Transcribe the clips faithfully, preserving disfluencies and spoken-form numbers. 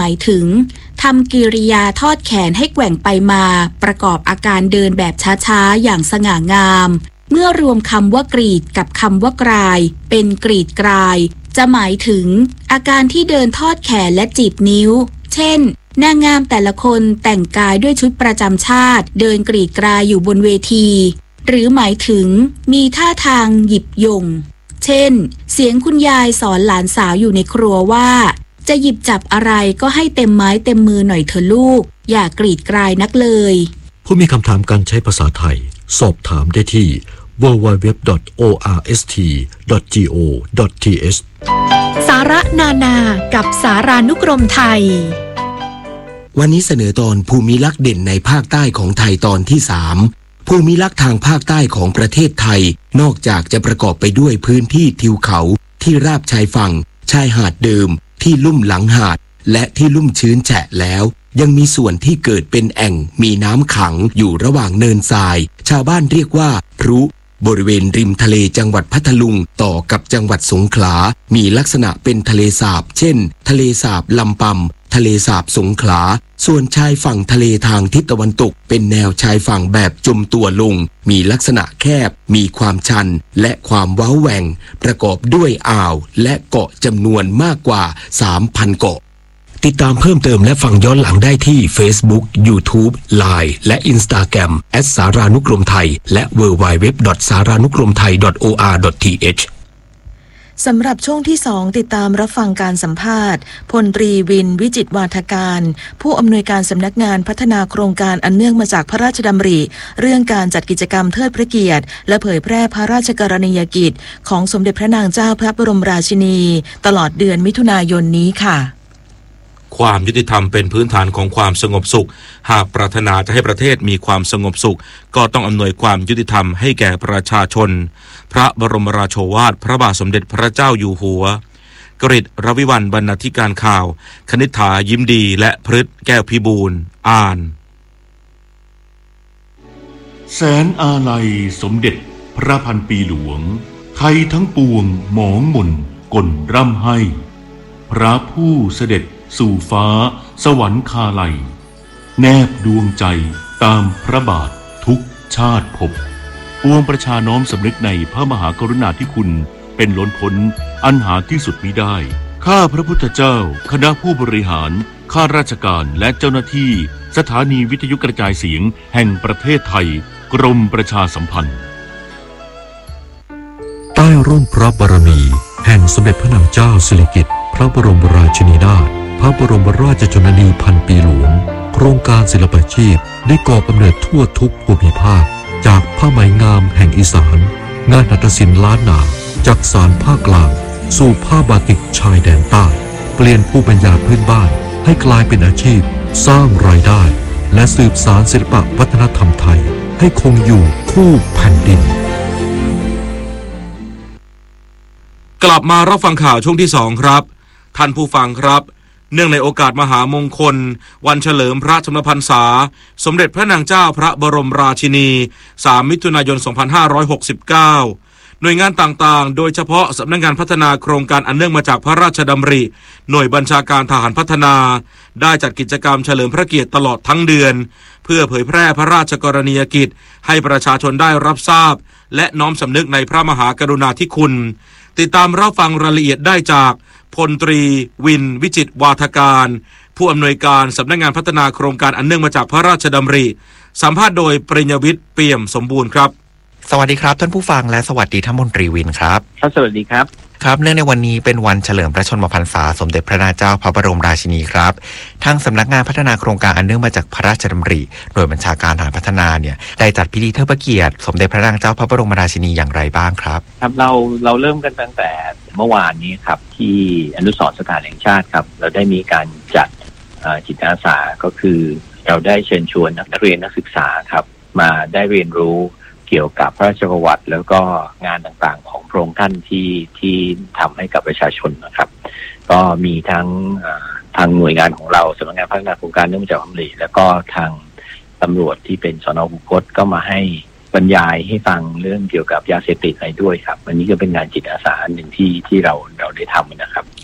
ายถึงทำกิริยาทอดแขนให้แกว่งไปมาประกอบอาการเดินแบบช้าๆอย่างสง่างามเมื่อรวมคำว่ากรีดกับคำว่ากรายเป็นกรีดกรายจะหมายถึงอาการที่เดินทอดแขนและจีบนิ้วเช่นนางงามแต่ละคนแต่งกายด้วยชุดประจำชาติเดินกรีดกรายอยู่บนเวทีหรือหมายถึงมีท่าทางหยิบยงเช่นเสียงคุณยายสอนหลานสาวอยู่ในครัวว่าจะหยิบจับอะไรก็ให้เต็มไม้เต็มมือหน่อยเถอะลูกอย่ากรีดกรายนักเลยผู้มีคำถามการใช้ภาษาไทยสอบถามได้ที่ ดับเบิลยู ดับเบิลยู ดับเบิลยู ดอท โอ อาร์ เอส ที ดอท จี โอ ดอท ที เอชสาระนานากับสารานุกรมไทยวันนี้เสนอตอนภูมิลักษณ์เด่นในภาคใต้ของไทยตอนที่สามภูมิลักษณ์ทางภาคใต้ของประเทศไทยนอกจากจะประกอบไปด้วยพื้นที่ทิวเขาที่ราบชายฝั่งชายหาดเดิมที่ลุ่มหลังหาดและที่ลุ่มชื้นแฉะแล้วยังมีส่วนที่เกิดเป็นแอ่งมีน้ำขังอยู่ระหว่างเนินทรายชาวบ้านเรียกว่าพรุบริเวณริมทะเลจังหวัดพัทลุงต่อกับจังหวัดสงขลามีลักษณะเป็นทะเลสาบเช่นทะเลสาบลำปำทะเลสาบสงขลาส่วนชายฝั่งทะเลทางทิศตะวันตกเป็นแนวชายฝั่งแบบจุ่มตัวลงมีลักษณะแคบมีความชันและความเว้าแหว่งประกอบด้วยอ่าวและเกาะจำนวนมากกว่า สามพัน เกาะติดตามเพิ่มเติมและฟังย้อนหลังได้ที่ Facebook YouTube ไลน์ และ Instagram แอท สารานุกรมไทยและ ดับเบิลยู ดับเบิลยู ดับเบิลยู ดอท สารานุกรมไทย ดอท โอ อาร์ ดอท ที เอชสำหรับช่วงที่สองติดตามรับฟังการสัมภาษณ์พลตรีวินวิจิตรวาทการผู้อำนวยการสำนักงานพัฒนาโครงการอันเนื่องมาจากพระราชดำริเรื่องการจัดกิจกรรมเทิดพระเกียรติและเผยแพร่พระราชกรณียกิจของสมเด็จพระนางเจ้าพระบรมราชินีตลอดเดือนมิถุนายนนี้ค่ะความยุติธรรมเป็นพื้นฐานของความสงบสุขหากปรารถนาจะให้ประเทศมีความสงบสุขก็ต้องอำนวยความยุติธรรมให้แก่ประชาชนพระบรมราโชวาทพระบาทสมเด็จพระเจ้าอยู่หัวกฤษรวิวรรณบรรณาธิการข่าวคณิษฐายิ้มดีและพฤทธิ์แก้วพิบูลอ่านแสนอาลัยสมเด็จพระพันปีหลวงไทยทั้งปวงหมองหม่นก่นร่ำให้พระผู้เสด็จสู่ฟ้าสวรรคาลัยแนบดวงใจตามพระบาททุกชาติภพปวงประชาน้อมสำนึกในพระมหากรุณาธิคุณเป็นล้นพ้นอันหาที่สุดมิได้ข้าพระพุทธเจ้าคณะผู้บริหารข้าราชการและเจ้าหน้าที่สถานีวิทยุกระจายเสียงแห่งประเทศไทยกรมประชาสัมพันธ์ใต้ร่มพระบารมีแห่งสมเด็จพระนางเจ้าสิริกิติ์พระบรมราชินีนาถพระบรมราชชนนีพันปีหลวงโครงการศิลปาชีพได้ก่อกำเนิดทั่วทุกภูมิภาคจากผ้าไหมงามแห่งอีสานงานหัตถศิลป์ล้านนาจากสานภาคกลางสู่ผ้าบาติกชายแดนใต้เปลี่ยนภูมิปัญญาพื้นบ้านให้กลายเป็นอาชีพสร้างรายได้และสืบสานศิลปวัฒนธรรมไทยให้คงอยู่คู่แผ่นดินกลับมารับฟังข่าวช่วงที่สองครับท่านผู้ฟังครับเนื่องในโอกาสมหามงคลวันเฉลิมพระชนมพรรษาสมเด็จพระนางเจ้าพระบรมราชินีสามมิถุนายนสองพันห้าร้อยหกสิบเก้าหน่วยงานต่างๆโดยเฉพาะสำนักงานพัฒนาโครงการอันเนื่องมาจากพระราชดำริหน่วยบัญชาการทหารพัฒนาได้จัดกิจกรรมเฉลิมพระเกียรติตลอดทั้งเดือนเพื่อเผยแพร่พระราชกรณียกิจให้ประชาชนได้รับทราบและน้อมสำนึกในพระมหากรุณาธิคุณติดตามรับฟังรายละเอียดได้จากพลตรีวินวิจิตรวาทการผู้อำนวยการสำนักงานพัฒนาโครงการอันเนื่องมาจากพระราชดำริสัมภาษณ์โดยปริญญวิทย์เปี่ยมสมบูรณ์ครับสวัสดีครับท่านผู้ฟังและสวัสดีท่านพลตรีวินครับครับสวัสดีครับครับเนื่องในวันนี้เป็นวันเฉลิมพระชนมพรรษาสมเด็จพระนางเจ้าพระบรมราชินีครับทางสำนักงานพัฒนาโครงการอันเนื่องมาจากพระราชดำริโดยบัญชาการทหารพัฒนาเนี่ยได้จัดพิธีเทิดพระเกียรติสมเด็จพระนางเจ้าพระบรมราชินีอย่างไรบ้างครับครับเราเราเริ่มกันตั้งแต่เมื่อวานนี้ครับที่อนุสรณ์สถานแห่งชาติครับเราได้มีการจัดจิตอาสาก็คือเราได้เชิญชวนนักเรียนนักศึกษาครับมาได้เรียนรู้เกี่ยวกับพระราชประวัติแล้วก็งานต่างๆของพระองค์ท่านที่ที่ทำให้กับประชาชนนะครับก็มีทั้งทางหน่วยงานของเราสำนักงานพัฒนาโครงการเนื่องมาจากพระราชดำริแล้วก็ทางตำรวจที่เป็นสน.คูคตก็มาให้บรรยายให้ฟังเรื่องเกี่ยวกับยาเสพติดอะไรด้วยครับอันนี้ก็เป็นงานจิตอาสาหนึ่งที่ที่เราเราได้ทำนะครับ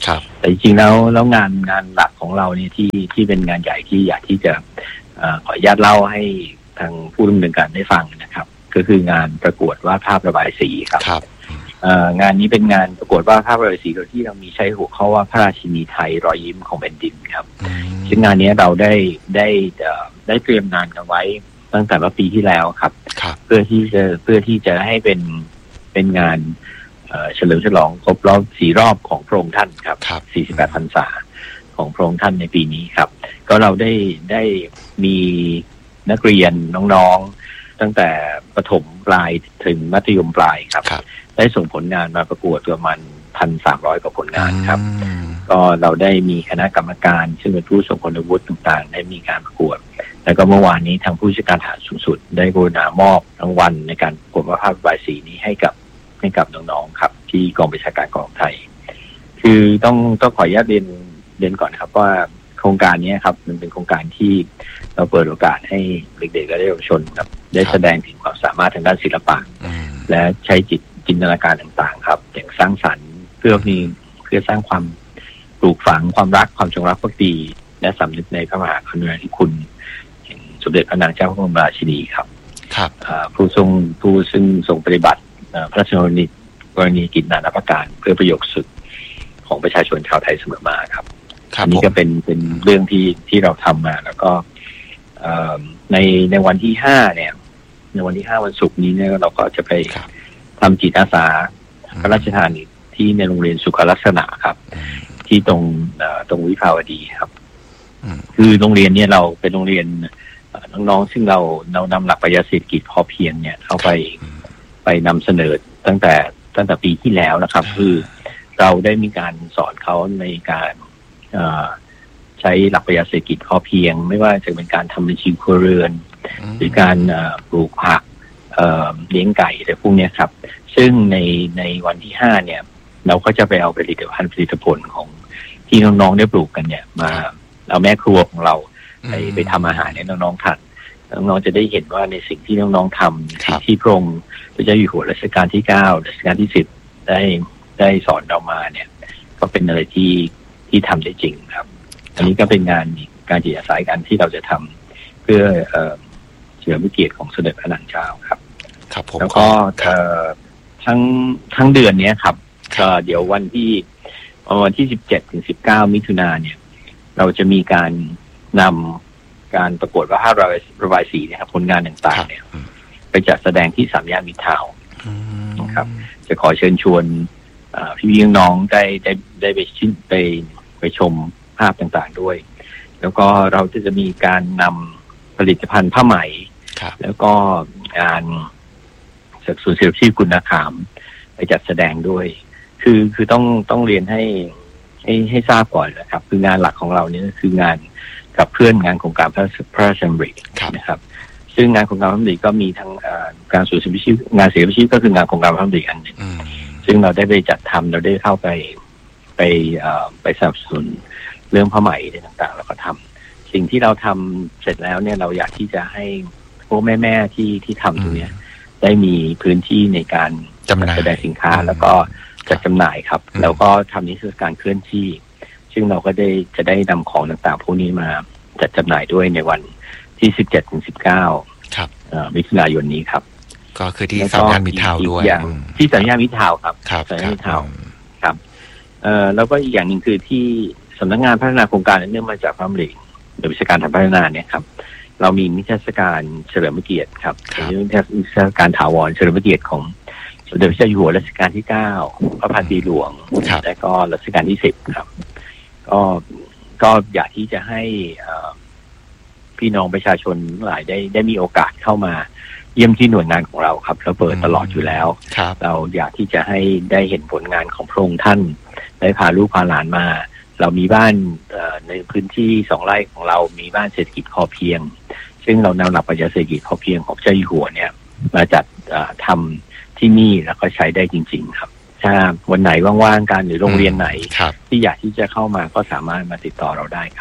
ครับแต่จริงๆแล้วแล้วงานงานหลักของเราเนี่ยที่ที่เป็นงานใหญ่ที่อยากที่จะขออนุญาตเล่าให้ทางผู้ดำเนินการได้ฟังนะครับก็คืองานประกวดวาดภาพระบายสีครับครับงานนี้เป็นงานประกวดวาดภาพระบายสีโดยที่เรามีใช้หัวข้อว่าพระราชินีไทยรอยยิ้มของแผ่นดินครับซึ่งงานนี้เราได้ได้ได้เตรียมงานกันไว้ตั้งแต่ว่าปีที่แล้วครับเพื่อที่จะเพื่อที่จะให้เป็นเป็นงานเฉลิมฉลองครบรอบสี่รอบของพระองค์ท่านครับสี่สิบแปดพรรษาของพระองค์ท่านในปีนี้ครับก็เราได้ได้มีนักเรียนน้องๆตั้งแต่ประถมปลายถึงมัธยมปลายครับได้ส่งผลงานมาประกวดประมาณพันสามร้อยกว่าผลงานครับก็เราได้มีคณะกรรมการซึ่งเป็นผู้ทรงคุณวุฒิต่างๆได้มีการประกวดแล้วก็เมื่อวานนี้ทางผู้จัดการฐานสูงสุดได้กรุณามอบรางวัลในการประกวดวาดภาพระบายสีนี้ให้กับให้กับน้องๆครับที่กองบัญชาการกองทัพไทยคือต้องต้องขออนุญาตเรียนเรียนก่อนครับว่าโครงการนี้ครับมันเป็นโครงการที่เราเปิดโอกาสให้เด็กๆและเยาวชนครับได้แสดงถึงความสามารถทางด้านศิลปะและใช้จิตจินตนาการต่างๆครับอย่างสร้างสรรค์เพื่อมีเพื่อสร้างความปลูกฝังความรักความจงรักภักดีและสำนึกในพระมหากรุณาธิคุณสมเด็จพระนางเจ้าพระบรมราชินีครับครับผู้ทรงผู้ซึ่งทรงปฏิบัติพระราชกรณีกรณีกิจนานาประการเพื่อประโยชน์สุดของประชาชนชาวไทยเสมอมาครับอันนี้ก็เป็นเป็นเรื่องที่ที่เราทำมาแล้วก็ในในวันที่ห้าเนี่ยในวันที่ห้าวันศุกร์นี้เนี่ยเราก็จะไปทำจิตอาสาพระราชทานที่ในโรงเรียนสุขลักษณะครับที่ตรงตรงวิภาวดีครับคือโรงเรียนเนี่ยเราเป็นโรงเรียนน้องๆซึ่งเราเรานำหลักปรัชญาเศรษฐกิจพอเพียงเนี่ยเข้าไปไปนำเสนอตั้งแต่ตั้งแต่ปีที่แล้วนะครับคือเราได้มีการสอนเขาในการใช้หลักปรัชญาเศรษฐกิจพอเพียงไม่ว่าจะเป็นการทำบัญชีครัวเรือนหรือการปลูกผักเลี้ยงไก่อะไรพวกนี้ครับซึ่งในในวันที่ห้าเนี่ยเราก็จะไปเอาผลิตภัณฑ์ผลิตผลของที่น้องๆได้ปลูกกันเนี่ยมาเอาแม่ครัวของเราไปไปทำอาหารให้น้องๆทานน้องๆจะได้เห็นว่าในสิ่งที่น้องๆทำสิ่งที่พระองค์พระเจ้าอยู่หัวรัชกาลที่เก้ารัชกาลที่สิบได้ได้สอนเรามาเนี่ยก็เป็นอะไรที่ที่ทำได้จริงครับอันนี้ก็เป็นงานการจิตอาสาการที่เราจะทำเพื่อเฉลิมพระเกียรติของสมเด็จพระนางเจ้าครับครับผมแล้วก็ทั้งทั้งเดือนนี้ครับก็เดี๋ยววันที่วันที่สิบเจ็ดถึงสิบเก้ามิถุนายนเนี่ยเราจะมีการนำการประกวดวาดภาพระบายสีนะครับผลงานต่างๆเนี่ยไปจัดแสดงที่สามย่านมิตรทาวน์นะครับจะขอเชิญชวนพี่ๆน้องๆได้ได้ได้ไปชิมไปไปชมภาพต่างๆด้วยแล้วก็เราจะจะมีการนำผลิตภัณฑ์ผ้าไหมแล้วก็งานศูนย์ศิลปาชีพกุลขามไปจัดแสดงด้วยคือคือต้องต้องเรียนให้ให้ให้ทราบก่อนนะครับคืองานหลักของเราเนี่ยคืองานกับเพื่อนงานโครงการพระพระราชดำรินะครับซึ่งงานโครงการพระราชดำริก็มีทั้งการศูนย์ศิลปาชีพงานศิลปาชีพก็คืองานโครงการพระราชดำริอันหนึ่งซึ่งเราได้ไปจัดทำเราได้เข้าไปไปไปสนับสนุนเรื่องผ้าไหมต่างๆแล้วก็ทำสิ่งที่เราทำเสร็จแล้วเนี่ยเราอยากที่จะให้พวกแม่ๆที่ที่ทำตรงนี้ได้มีพื้นที่ในการแสดงสินค้าแล้วก็จัดจำหน่ายครับแล้วก็ทำนิทรรศการเคลื่อนที่ซึ่งเราก็ได้จะได้นำของต่างๆพวกนี้มาจัดจำหน่ายด้วยในวันที่สิบเจ็ดถึงสิบเก้าครับมิถุนายนนี้ครับก็คือที่สามย่านมิตรทาวน์ด้วยที่สามย่านมิตรทาวน์ครับสามย่านมิตรทาวน์ครับเอ่อแล้วก็อีกอย่างหนึ่งคือที่สำนักงานพัฒนาโครงการเนื่องมาจากพระดำริโดยวิชาการทางพัฒนาเนี่ยครับเรามีนิทรรศการเฉลิมพระเกียรติครับเป็นนิทรรศการถาวรเฉลิมพระเกียรติของสมเด็จพระเจ้าอยู่หัวรัชกาลที่เก้าพระพันปีหลวงและก็รัชกาลที่สิบครับก็ก็อยากที่จะให้พี่น้องประชาชนหลายได้ได้มีโอกาสเข้ามาเยี่ยมที่หน่วยงานของเราครับเราเปิดตลอดอยู่แล้วเราอยากที่จะให้ได้เห็นผลงานของพระองค์ท่านได้พาลูกพาหลานมาเรามีบ้านในพื้นที่สองไร่ของเรามีบ้านเศรษฐกิจพอเพียงซึ่งเรานำหลักปรัชญาเศรษฐกิจพอเพียงของเจ้าอยู่หัวเนี่ยมาจัดทำที่นี่แล้วก็ใช้ได้จริงๆครับถ้าวันไหนว่างๆกันหรือโรงเรียนไหนที่อยากที่จะเข้ามาก็สามารถมาติดต่อเราได้ครับ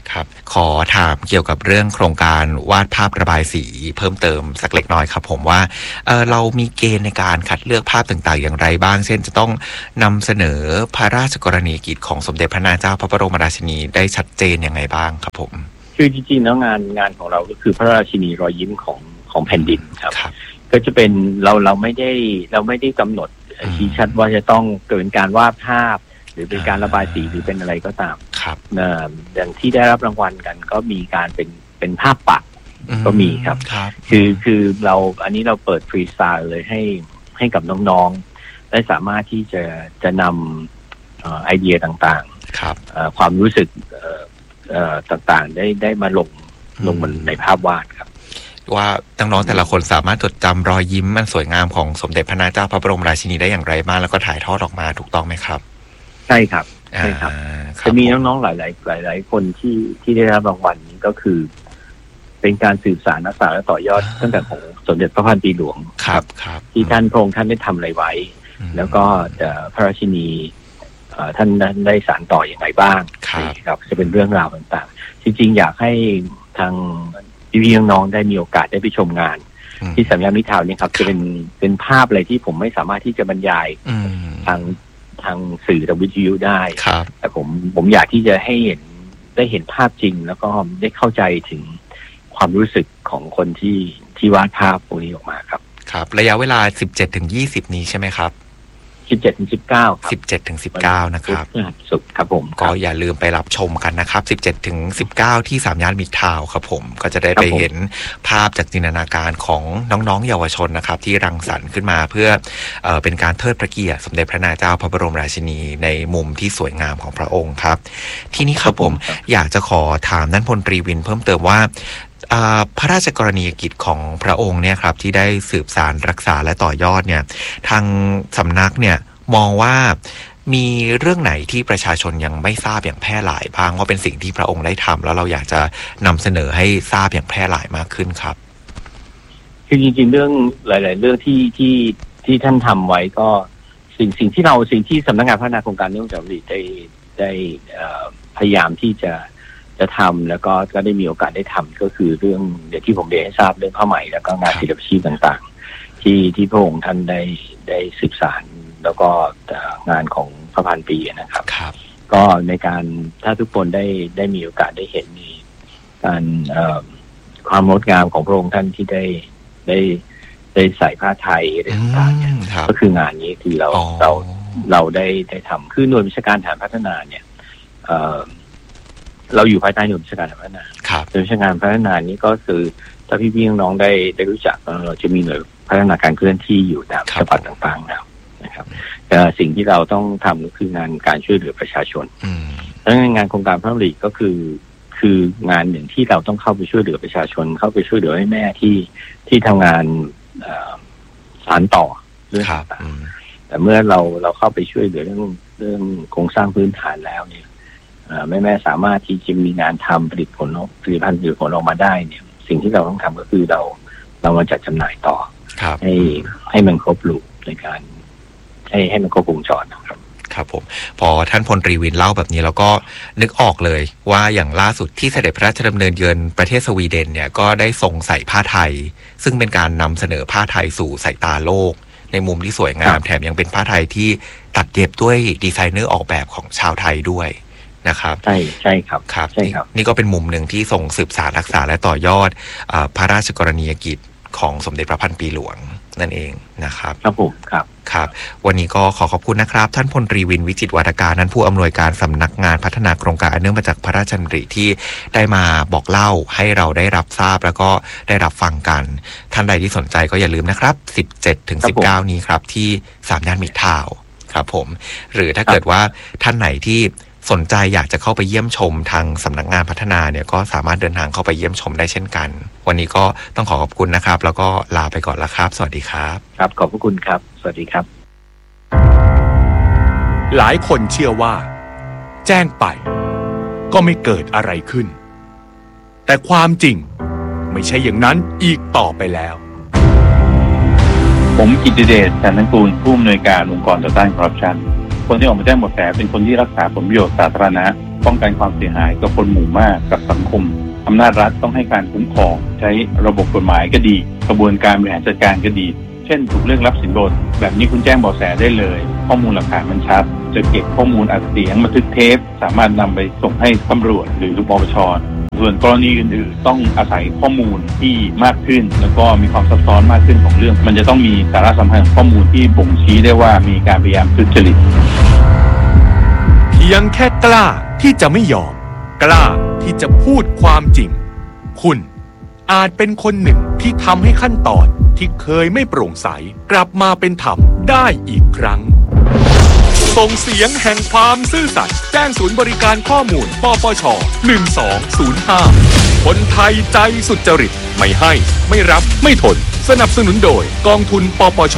ครับขอถามเกี่ยวกับเรื่องโครงการวาดภาพระบายสีเพิ่มเติมสักเล็กน้อยครับผมว่าเออเรามีเกณฑ์ในการคัดเลือกภาพต่างๆอย่างไรบ้างเช่นจะต้องนำเสนอพระราชกรณียกิจของสมเด็จพระนางเจ้าพระบรมราชินีได้ชัดเจนยังไงบ้างครับผมคือจริงๆแล้วงานงานของเราก็คือพระราชินีรอยยิ้มของของแผ่นดินครับก็จะเป็นเราเราไม่ได้เราไม่ได้กำหนดชี้ชัดว่าจะต้องเกิดการวาดภาพหรือเป็นการระบายสีหรือเป็นอะไรก็ตามครับอย่างที่ได้รับรางวัลกันก็มีการเป็นเป็นภาพปักก็มีครับคือคือเราอันนี้เราเปิดฟรีสไตล์เลยให้ให้กับน้องๆได้สามารถที่จะจะนำไอเดียต่างๆความรู้สึกต่างๆได้ได้มาลงลงบนในภาพวาดครับว่าน้องๆแต่ละคนสามารถจดจำรอยยิ้มมันสวยงามของสมเด็จพระนางเจ้าพระบรมราชินีได้อย่างไรบ้างแล้วก็ถ่ายทอดออกมาถูกต้องไหมครับใช่ครับใช่ครับจะมีน้องๆหลายๆหลายๆคนที่ที่ได้รับรางวัลนี้ก็คือเป็นการสืบสานรักษาและต่อยอดตั้งแต่ของสมเด็จพระพันปีหลวงครับครับที่ท่านพระองค์ท่านได้ทำอะไรไว้แล้วก็พระราชินีท่านได้สานต่ออย่างไรบ้างครับจะเป็นเรื่องราวต่างๆจริงๆอยากให้ทางพี่ๆน้องๆได้มีโอกาสได้ไปชมงานที่สามย่านมิตรทาวน์นี่ครับจะเป็นเป็นภาพอะไรที่ผมไม่สามารถที่จะบรรยายทางทางสื่อทางวิทยุได้แต่ผมผมอยากที่จะให้เห็นได้เห็นภาพจริงแล้วก็ได้เข้าใจถึงความรู้สึกของคนที่ที่วาดภาพพวกนี้ออกมาครับครับระยะเวลา สิบเจ็ดถึงยี่สิบ นี้ใช่ไหมครับสิบเจ็ดถึงสิบเก้าสิบเจ็ดถึงสิบเก้านะครับสุขครับผมก็อย่าลืมไปรับชมกันนะครับสิบเจ็ดถึงสิบเก้าที่สามย่านมิตรทาวน์ครับผมก็จะได้ไปเห็นภาพจากจินตนาการของน้องๆเยาวชนนะครับที่รังสรรค์ขึ้นมาเพื่อเอ่อเป็นการเทิดพระเกียรติสมเด็จพระนางเจ้าพระบรมราชินีในมุมที่สวยงามของพระองค์ครับทีนี้ครับผมอยากจะขอถามท่านพลตรีวินเพิ่มเติมว่าพระราชกรณียกิจของพระองค์เนี่ยครับที่ได้สืบสานรักษาและต่อยอดเนี่ยทางสำนักเนี่ยมองว่ามีเรื่องไหนที่ประชาชนยังไม่ทราบอย่างแพร่หลายบ้างว่าเป็นสิ่งที่พระองค์ได้ทำแล้วเราอยากจะนำเสนอให้ทราบอย่างแพร่หลายมากขึ้นครับคือจริงๆเรื่องหลายๆเรื่องที่ที่ที่ท่านทำไว้ก็สิ่งสิ่งที่เราสิ่งที่สำนักงานพัฒนาโครงการเนื่องจากวิได้ได้พยายามที่จะจะทำแล้วก็ก็ได้มีโอกาสได้ทำก็คือเรื่องเดี๋ยวที่ผมเรียนให้ทราบเรื่องผ้าไหมแล้วก็งานศิลปชีพต่างๆที่ที่พระองค์ท่านได้ได้สืบสานแล้วก็งานของพระพันปีนะครับก็ในการถ้าทุกคนได้ได้มีโอกาสได้เห็นในการความงดงามของพระองค์ท่านที่ได้ได้ได้ใส่ผ้าไทยอะไรต่างๆก็คืองานนี้คือเราเราเราได้ได้ทำคือหน่วยวิชาการฐานพัฒนาเนี่ยเราอยู่ภายใต้หน่วยวิชาการฐานพัฒนาหน่วยวิชาการพัฒนานี้ก็คือถ้าพี่ๆน้องๆได้ได้รู้จักเราจะมีหน่วยพัฒนาการเคลื่อนที่อยู่ตามจังหวัดต่างๆแล้วนะครับแต่สิ่งที่เราต้องทำก็คืองานการช่วยเหลือประชาชนแล้วงานโครงการพระราชดำริก็คือคืองานหนึ่งที่เราต้องเข้าไปช่วยเหลือประชาชนเข้าไปช่วยเหลือให้แม่ที่ที่ทำงานสานต่อเรื่องต่างๆแต่เมื่อเราเราเข้าไปช่วยเหลือเรื่องเรื่องโครงสร้างพื้นฐานแล้วเนี่ยแม่แม่สามารถที่จะมีงานทำผลิตผลผลิตภัณฑ์ผลิตผลออกมาได้เนี่ยสิ่งที่เราต้องทำก็คือเราเรามาจัดจำหน่ายต่อให้ให้มันครบลูกในการให้ให้มันครบวงจรนะครับครับผมพอท่านพลตรีวินเล่าแบบนี้แล้วก็นึกออกเลยว่าอย่างล่าสุดที่เสด็จพระราชดำเนินเยือนประเทศสวีเดนเนี่ยก็ได้ทรงใส่ผ้าไทยซึ่งเป็นการนำเสนอผ้าไทยสู่สายตาโลกในมุมที่สวยงามแถมยังเป็นผ้าไทยที่ตัดเย็บด้วยดีไซเนอร์ออกแบบของชาวไทยด้วยนะครับใช่ใช่ครับครับใช่ครับนี่ก็เป็นมุมหนึ่งที่ทรงสืบสานรักษาและต่อยอดพระราชกรณียกิจของสมเด็จพระพันปีหลวงนั่นเองนะครับครับผมครับครับวันนี้ก็ขอขอบคุณนะครับท่านพลตรีวินวิจิตรวาทการนั้นผู้อำนวยการสำนักงานพัฒนาโครงการอันเนื่องมาจากพระราชดำริที่ได้มาบอกเล่าให้เราได้รับทราบแล้วก็ได้รับฟังกันท่านใดที่สนใจก็อย่าลืมนะครับ สิบเจ็ดถึงสิบเก้า นี้ครับที่สามย่านมิตรทาวน์ครับผมหรือถ้าเกิดว่าท่านไหนที่สนใจอยากจะเข้าไปเยี่ยมชมทางสำนักงานพัฒนาเนี่ยก็สามารถเดินทางเข้าไปเยี่ยมชมได้เช่นกันวันนี้ก็ต้องขอขอบคุณนะครับแล้วก็ลาไปก่อนละครับสวัสดีครับครับขอบพระคุณครับสวัสดีครับหลายคนเชื่อว่าแจ้งไปก็ไม่เกิดอะไรขึ้นแต่ความจริงไม่ใช่อย่างนั้นอีกต่อไปแล้วผมกิตติเดช จันทกูลผู้อำนวยการองค์กรต่อต้านคอร์รัปชันคนที่ออกมาแจ้งเบาะแสเป็นคนที่รักษาผลประโยชน์สาธารณะป้องกันความเสียหายกับคนหมู่มากกับสังคมอำนาจรัฐต้องให้การคุ้มครองใช้ระบบกฎหมายก็ดีกระบวนการบริหารจัดการก็ดีเช่นถูกเรื่องรับสินบนแบบนี้คุณแจ้งเบาะแสได้เลยข้อมูลหลักฐานมันชัดจะเก็บข้อมูลอัดเสียงบันทึกเทปสามารถนำไปส่งให้ตำรวจหรือปปช.ส่วนกรณีอื่นๆต้องอาศัยข้อมูลที่มากขึ้นแล้วก็มีความซับซ้อนมากขึ้นของเรื่องมันจะต้องมีสาระสำคัญข้อมูลที่บ่งชี้ได้ว่ามีการพยายามทุจริตเพียงแค่กล้าที่จะไม่ยอมกล้าที่จะพูดความจริงคุณอาจเป็นคนหนึ่งที่ทำให้ขั้นตอนที่เคยไม่โปร่งใสกลับมาเป็นธรรมได้อีกครั้งส่งเสียงแห่งความซื่อสัตย์แจ้งศูนย์บริการข้อมูลปปชหนึ่งสองศูนย์ห้าคนไทยใจสุจริตไม่ให้ไม่รับไม่ทนสนับสนุนโดยกองทุนปปช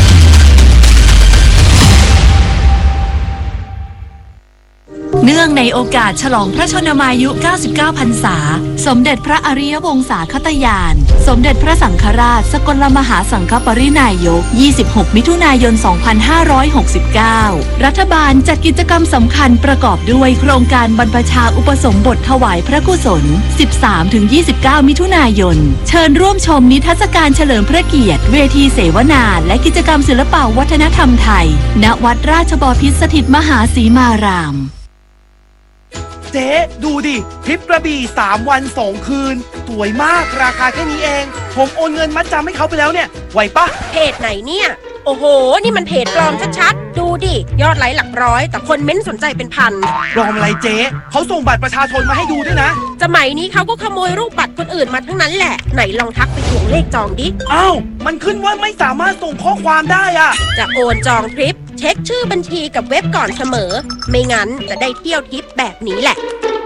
เนื่องในโอกาสฉลองพระชนมายุเก้าสิบเก้าพรรษาสมเด็จพระอริยวงศาคตญาณสมเด็จพระสังฆราชสกลมหาสังฆปรินายกยี่สิบหกมิถุนายนสองพันห้าร้อยหกสิบเก้ารัฐบาลจัดกิจกรรมสำคัญประกอบด้วยโครงการบรรพชาอุปสมบทถวายพระกุศล สิบสามถึงยี่สิบเก้า มิถุนายนเชิญร่วมชมนิทรรศการเฉลิมพระเกียรติเวทีเสวนาและกิจกรรมศิลปวัฒนธรรมไทยณวัดราชบพิตรสถิตมหาสีมารามเจ๊ดูดิทริปกระบี่สามวันสองคืนสวยมากราคาแค่นี้เองผมโอนเงินมัดจำให้เขาไปแล้วเนี่ยไหวปะเพจไหนเนี่ยโอ้โหนี่มันเพจปลอมชัดๆดูดิยอดไลค์หลักร้อยแต่คนเม้นสนใจเป็นพันปลอมอะไรเจ๊เขาส่งบัตรประชาชนมาให้ดูด้วยนะสมัยนี้เขาก็ขโมยรูปบัตรคนอื่นมาทั้งนั้นแหละไหนลองทักไปทวงเลขจองดิอ้าวมันขึ้นว่าไม่สามารถส่งข้อความได้อะจะโอนจองทริปเช็คชื่อบัญชีกับเว็บก่อนเสมอไม่งั้นจะได้เที่ยวทริปแบบนี้แหละ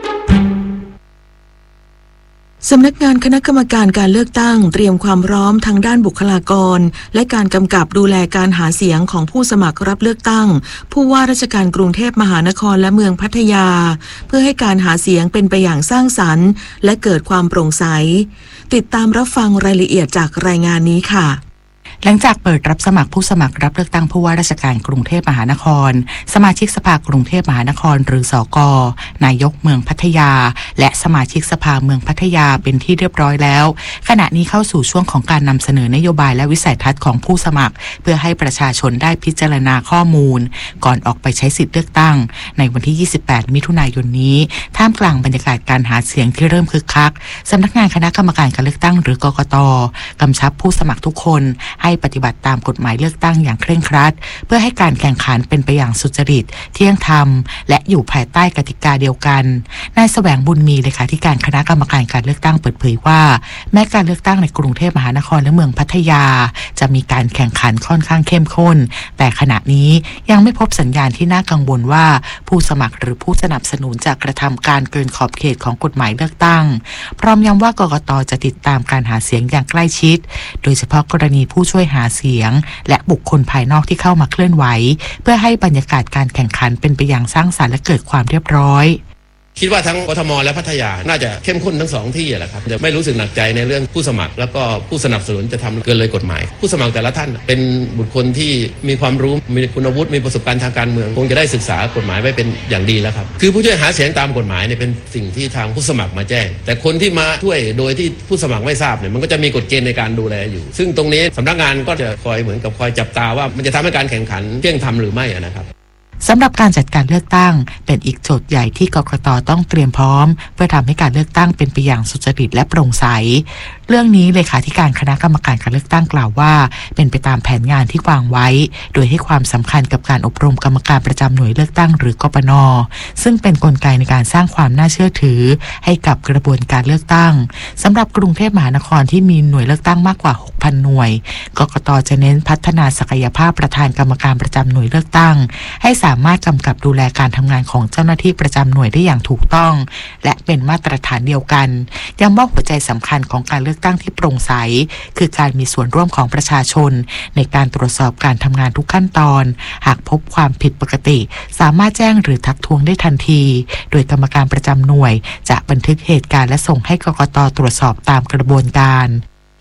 สำนักงานคณะกรรมการการเลือกตั้งเตรียมความพร้อมทางด้านบุคลากรและการกำกับดูแลการหาเสียงของผู้สมัครรับเลือกตั้งผู้ว่าราชการกรุงเทพมหานครและเมืองพัทยาเพื่อให้การหาเสียงเป็นไปอย่างสร้างสรรค์และเกิดความโปร่งใสติดตามรับฟังรายละเอียดจากรายงานนี้ค่ะหลังจากเปิดรับสมัครผู้สมัครรับเลือกตั้งผู้ว่าราชการกรุงเทพมหานครสมาชิกสภากรุงเทพมหานครหรือสก.นายกเมืองพัทยาและสมาชิกสภาเมืองพัทยาเป็นที่เรียบร้อยแล้วขณะนี้เข้าสู่ช่วงของการนำเสนอนโยบายและวิสัยทัศน์ของผู้สมัครเพื่อให้ประชาชนได้พิจารณาข้อมูลก่อนออกไปใช้สิทธิเลือกตั้งในวันที่ยี่สิบแปดมิถุนายนนี้ท่ามกลางบรรยากาศการหาเสียงที่เริ่มคึกคักสำนักงานคณะกรรมการการเลือกตั้งหรือกกต.กำชับผู้สมัครทุกคนให้ปฏิบัติตามกฎหมายเลือกตั้งอย่างเคร่งครัดเพื่อให้การแข่งขันเป็นไปอย่างสุจริตเที่ยงธรรมและอยู่ภายใต้กติกาเดียวกันนายแสวงบุญมีเลขาธิการคณะกรรมการการเลือกตั้งเปิดเผยว่าแม้การเลือกตั้งในกรุงเทพมหานครและเมืองพัทยาจะมีการแข่งขันค่อนข้างเข้มข้นแต่ขณะนี้ยังไม่พบสัญญาณที่น่ากังวลว่าผู้สมัครหรือผู้สนับสนุนจะกระทำการเกินขอบเขตของกฎหมายเลือกตั้งพร้อมย้ำว่ากกต.จะติดตามการหาเสียงอย่างใกล้ชิดโดยเฉพาะกรณีผู้ช่วยหาเสียงและบุคคลภายนอกที่เข้ามาเคลื่อนไหวเพื่อให้บรรยากาศการแข่งขันเป็นไปอย่างสร้างสรรค์และเกิดความเรียบร้อยคิดว่าทั้งกทมและพัทยาน่าจะเข้มข้นทั้งสองที่แหละครับจะไม่รู้สึกหนักใจในเรื่องผู้สมัครแล้วก็ผู้สนับสนุนจะทำเกินเลยกฎหมายผู้สมัครแต่ละท่านเป็นบุคคลที่มีความรู้มีคุณวุฒิมีประสบการณ์ทางการเมืองคงจะได้ศึกษากฎหมายไว้เป็นอย่างดีแล้วครับคือผู้ช่วยหาเสียงตามกฎหมายเนี่ยเป็นสิ่งที่ทางผู้สมัครมาแจ้งแต่คนที่มาช่วยโดยที่ผู้สมัครไม่ทราบเนี่ยมันก็จะมีกฎเกณฑ์ในการดูแลอยู่ซึ่งตรงนี้สำนักงานก็จะคอยเหมือนกับคอยจับตาว่ามันจะทำให้การแข่งขันเที่ยงธรรมหรือไม่นะครับสำหรับการจัดการเลือกตั้งเป็นอีกโจทย์ใหญ่ที่กกต.ต้องเตรียมพร้อมเพื่อทำให้การเลือกตั้งเป็นไปอย่างสุจริตและโปร่งใสเรื่องนี้เลขาธิการคณะกรรมการการเลือกตั้งกล่าวว่าเป็นไปตามแผนงานที่วางไว้โดยให้ความสำคัญกับการอบรมกรรมการประจำหน่วยเลือกตั้งหรือกปน.ซึ่งเป็นกลไกในการสร้างความน่าเชื่อถือให้กับกระบวนการเลือกตั้งสำหรับกรุงเทพมหานครที่มีหน่วยเลือกตั้งมากกว่า หกพัน หน่วยกกต.จะเน้นพัฒนาศักยภาพประธานกรรมการประจำหน่วยเลือกตั้งให้สามารถกำกับดูแลการทำงานของเจ้าหน้าที่ประจำหน่วยได้อย่างถูกต้องและเป็นมาตรฐานเดียวกันย้ำว่าหัวใจสำคัญของการเลือกตั้งที่โปร่งใสคือการมีส่วนร่วมของประชาชนในการตรวจสอบการทำงานทุกขั้นตอนหากพบความผิดปกติสามารถแจ้งหรือทักท้วงได้ทันทีโดยกรรมการประจำหน่วยจะบันทึกเหตุการณ์และส่งให้กกต.ตรวจสอบตามกระบวนการ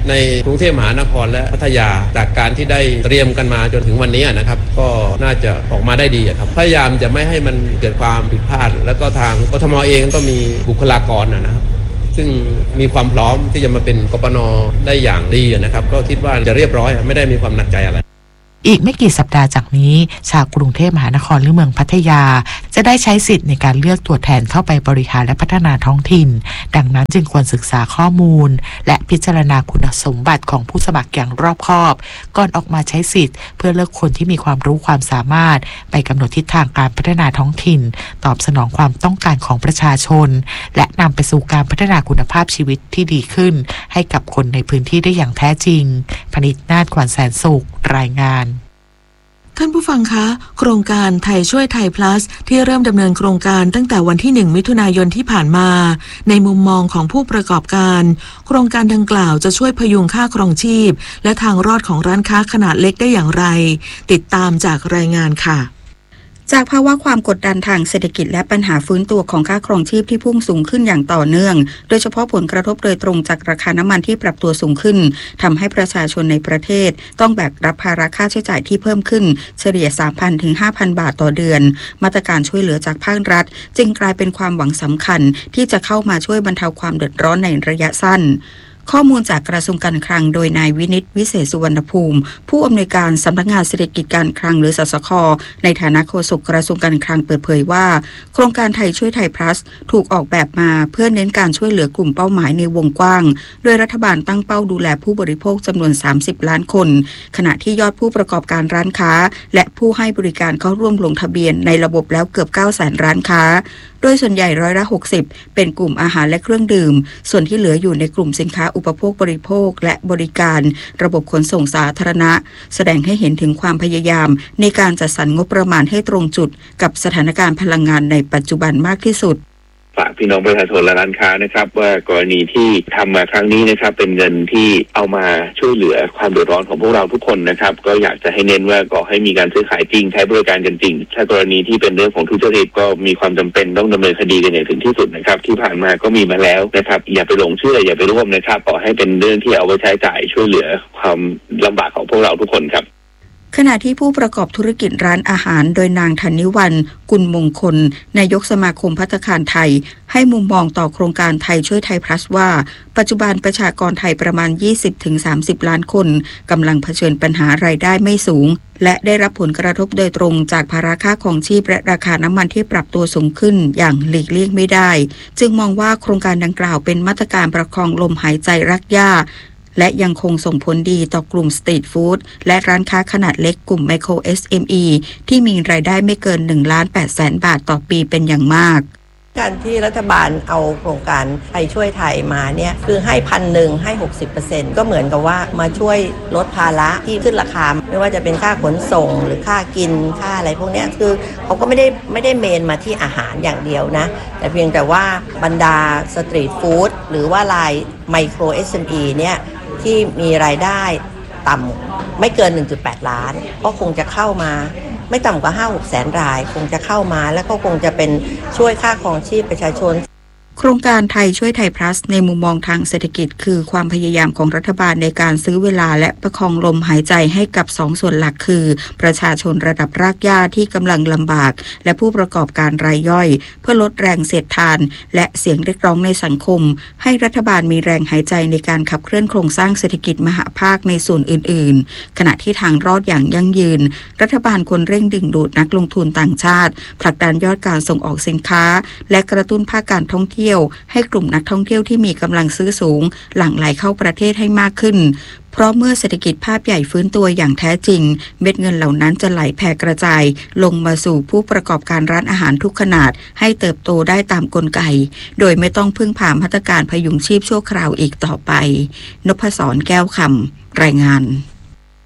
ในกรุงเทพมหานครและพัทยาจากการที่ได้เตรียมกันมาจนถึงวันนี้นะครับก็น่าจะออกมาได้ดีครับพยายามจะไม่ให้มันเกิดความผิดพลาดแล้วก็ทางกทมเองก็มีบุคลากรนะครับซึ่งมีความพร้อมที่จะมาเป็นกปน.ได้อย่างดีนะครับก็คิดว่าจะเรียบร้อยไม่ได้มีความหนักใจอะไรอีกไม่กี่สัปดาห์จากนี้ชาวกรุงเทพมหานครหรือเมืองพัทยาจะได้ใช้สิทธิ์ในการเลือกตัวแทนเข้าไปบริหารและพัฒนาท้องถิ่นดังนั้นจึงควรศึกษาข้อมูลและพิจารณาคุณสมบัติของผู้สมัครอย่างรอบคอบก่อนออกมาใช้สิทธิ์เพื่อเลือกคนที่มีความรู้ความสามารถไปกำหนดทิศทางการพัฒนาท้องถิ่นตอบสนองความต้องการของประชาชนและนำไปสู่การพัฒนาคุณภาพชีวิตที่ดีขึ้นให้กับคนในพื้นที่ได้อย่างแท้จริงพนิษฐ์นาฏ ขวัญแสนสุขรายงานท่านผู้ฟังคะโครงการไทยช่วยไทย plus ที่เริ่มดำเนินโครงการตั้งแต่วันที่หนึ่งมิถุนายนที่ผ่านมาในมุมมองของผู้ประกอบการโครงการดังกล่าวจะช่วยพยุงค่าครองชีพและทางรอดของร้านค้าขนาดเล็กได้อย่างไรติดตามจากรายงานค่ะจากภาวะความกดดันทางเศรษฐกิจและปัญหาฟื้นตัวของค่าครองชีพที่พุ่งสูงขึ้นอย่างต่อเนื่องโดยเฉพาะผลกระทบโดยตรงจากราคาน้ำมันที่ปรับตัวสูงขึ้นทำให้ประชาชนในประเทศต้องแบกรับภาระค่าใช้จ่ายที่เพิ่มขึ้นเฉลี่ย สามพัน ถึง ห้าพัน บาทต่อเดือนมาตรการช่วยเหลือจากภาครัฐจึงกลายเป็นความหวังสำคัญที่จะเข้ามาช่วยบรรเทาความเดือดร้อนในระยะสั้นข้อมูลจากกระทรวงการคลังโดยนายวินิตวิเศษสุวรรณภูมิผู้อำนวยการสำนักงานเศรษฐกิจการคลังหรือสสค.ในฐานะโฆษกกระทรวงการคลังเปิดเผยว่าโครงการไทยช่วยไทย plus ถูกออกแบบมาเพื่อเน้นการช่วยเหลือกลุ่มเป้าหมายในวงกว้างโดยรัฐบาลตั้งเป้าดูแลผู้บริโภคจำนวนสามสิบล้านคนขณะที่ยอดผู้ประกอบการร้านค้าและผู้ให้บริการเข้าร่วมลงทะเบียนในระบบแล้วเกือบ เก้าแสน ร้านค้าโดยส่วนใหญ่ร้อยละหกสิบเป็นกลุ่มอาหารและเครื่องดื่มส่วนที่เหลืออยู่ในกลุ่มสินค้าอุปโภคบริโภคและบริการระบบขนส่งสาธารณะแสดงให้เห็นถึงความพยายามในการจัดสรรงบประมาณให้ตรงจุดกับสถานการณ์พลังงานในปัจจุบันมากที่สุดฝากพี่น้องประชาชนและร้านค้านะครับว่ากรณีที่ทำมาครั้งนี้นะครับเป็นเงินที่เอามาช่วยเหลือความเดือดร้อนของพวกเราทุกคนนะครับก็อยากจะให้เน้นว่าก็ให้มีการซื้อขายจริงใช้บริการกันจริงถ้ากรณีที่เป็นเรื่องของทุจริตก็มีความจำเป็นต้องดำเนินคดีกันอย่างถึงที่สุดนะครับที่ผ่านมาก็มีมาแล้วนะครับอย่าไปหลงเชื่ออย่าไปร่วมนะครับขอให้เป็นเรื่องที่เอาไว้ใช้จ่ายช่วยเหลือความลำบากของพวกเราทุกคนครับขณะที่ผู้ประกอบธุรกิจร้านอาหารโดยนางธนิวรรณกุลมงคลนายกสมาคมภัตตาคารไทยให้มุมมองต่อโครงการไทยช่วยไทย plus ว่าปัจจุบันประชากรไทยประมาณ ยี่สิบถึงสามสิบ ล้านคนกำลังเผชิญปัญหารายได้ไม่สูงและได้รับผลกระทบโดยตรงจากภาระค่าครองชีพและราคาน้ำมันที่ปรับตัวสูงขึ้นอย่างหลีกเลี่ยงไม่ได้จึงมองว่าโครงการดังกล่าวเป็นมาตรการประคองลมหายใจรักหญ้าและยังคงส่งผลดีต่อกลุ่มสตรีทฟู้ดและร้านค้าขนาดเล็กกลุ่มไมโคร เอส เอ็ม อี ที่มีรายได้ไม่เกิน หนึ่งล้านแปดแสน บาทต่อปีเป็นอย่างมากการที่รัฐบาลเอาโครงการไทยช่วยไทยมาเนี่ยคือให้พันหนึ่งให้ หกสิบเปอร์เซ็นต์ ก็เหมือนกับว่ามาช่วยลดภาระที่ขึ้นราคาไม่ว่าจะเป็นค่าขนส่งหรือค่ากินค่าอะไรพวกนี้คือเขาก็ไม่ได้ไม่ได้เมนมาที่อาหารอย่างเดียวนะแต่เพียงแต่ว่าบรรดาสตรีทฟู้ดหรือว่ารายไมโคร เอส เอ็ม อี เนี่ยที่มีรายได้ต่ำไม่เกิน หนึ่งจุดแปด ล้านก็คงจะเข้ามาไม่ต่ำกว่า ห้าหก แสนรายคงจะเข้ามาแล้วก็คงจะเป็นช่วยค่าครองชีพประชาชนโครงการไทยช่วยไทย plus ในมุมมองทางเศรษฐกิจคือความพยายามของรัฐบาลในการซื้อเวลาและประคองลมหายใจให้กับสองส่วนหลักคือประชาชนระดับรากหญ้าที่กำลังลำบากและผู้ประกอบการรายย่อยเพื่อลดแรงเสียดทานและเสียงเรียกร้องในสังคมให้รัฐบาลมีแรงหายใจในการขับเคลื่อนโครงสร้างเศรษฐกิจมหภาคในส่วนอื่นๆขณะที่ทางรอดอย่างยั่งยืนรัฐบาลควรเร่งดึงดูดนักลงทุนต่างชาติผลักดันยอดการส่งออกสินค้าและกระตุ้นภาคการท่องเที่ยวให้กลุ่มนักท่องเที่ยวที่มีกำลังซื้อสูงหลั่งไหลเข้าประเทศให้มากขึ้นเพราะเมื่อเศรษฐกิจภาพใหญ่ฟื้นตัวอย่างแท้จริงเม็ดเงินเหล่านั้นจะไหลแผ่กระจายลงมาสู่ผู้ประกอบการร้านอาหารทุกขนาดให้เติบโตได้ตามกลไกโดยไม่ต้องพึ่งพามาตรการพยุงชีพชั่วคราวอีกต่อไปนพศรแก้วคำรายงาน